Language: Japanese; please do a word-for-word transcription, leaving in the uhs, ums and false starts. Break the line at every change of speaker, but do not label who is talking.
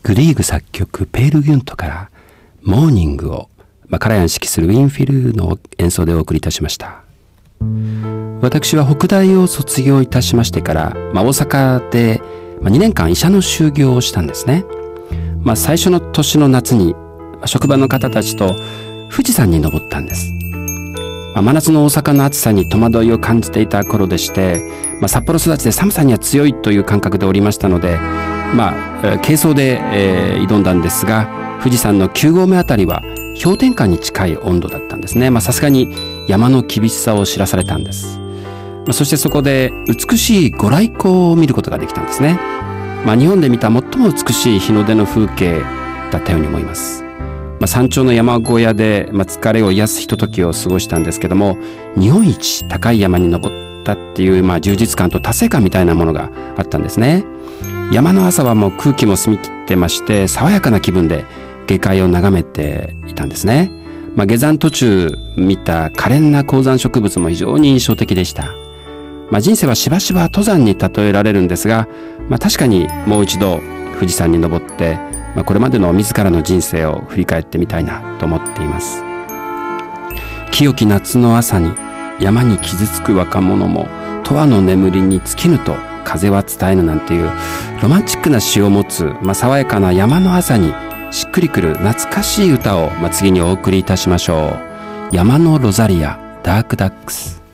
グリーグ作曲ペール・ギュントからモーニングを、まあ、カラヤン指揮するウィンフィルの演奏でお送りいたしました。私は北大を卒業いたしましてから、まあ、大阪でにねんかん医者の修行をしたんですね。まあ、最初の年の夏に職場の方たちと富士山に登ったんです。まあ、真夏の大阪の暑さに戸惑いを感じていた頃でして、まあ、札幌育ちで寒さには強いという感覚でおりましたので、まあ、軽装で、えー、挑んだんですが、富士山のきゅうごうめあたりは氷点下に近い温度だったんですね。まあ、さすがに山の厳しさを知らされたんです。まあ、そしてそこで美しい御来光を見ることができたんですね。まあ、日本で見た最も美しい日の出の風景だったように思います。まあ、山頂の山小屋で、まあ、疲れを癒すひとときを過ごしたんですけども、日本一高い山に登ったっていう、まあ、充実感と達成感みたいなものがあったんですね。山の朝はもう空気も澄み切ってまして、爽やかな気分で下界を眺めていたんですね。まあ、下山途中見た可憐な高山植物も非常に印象的でした。まあ、人生はしばしば登山に例えられるんですが、まあ、確かにもう一度富士山に登って、まあ、これまでの自らの人生を振り返ってみたいなと思っています。清き夏の朝に山に傷つく若者も永遠の眠りに尽きぬと風は伝えぬなんていうロマンチックな詩を持つ、まあ、爽やかな山の朝にしっくりくる懐かしい歌を、まあ、次にお送りいたしましょう。山のロザリア、ダークダックス。